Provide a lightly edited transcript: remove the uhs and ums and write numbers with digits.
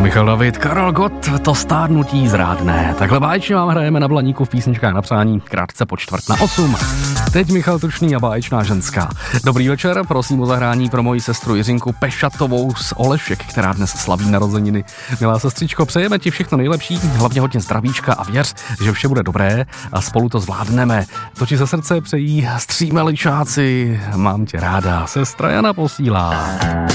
Michal David, Karel Gott, to stárnutí zrádné. Takhle báječně vám hrajeme na Blaníku v písničkách na přání, krátce po 7:45. Teď Michal Tučný a báječná ženská. Dobrý večer, prosím o zahrání pro moji sestru Jiřinku Pešatovou z Olešek, která dnes slaví narozeniny. Milá sestřičko, přejeme ti všechno nejlepší, hlavně hodně zdravíčka a věř, že vše bude dobré a spolu to zvládneme. To ti ze srdce přejí střímeličáci, mám tě ráda, sestra Jana posílá.